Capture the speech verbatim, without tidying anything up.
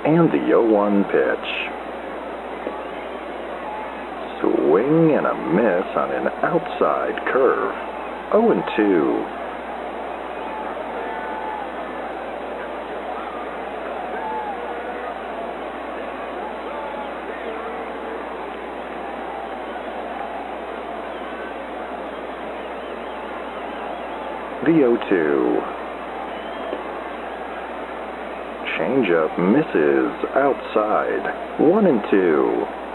And the oh one pitch. Swing and a miss on an outside curve. oh and two. The oh two. Changeup misses outside. one and two.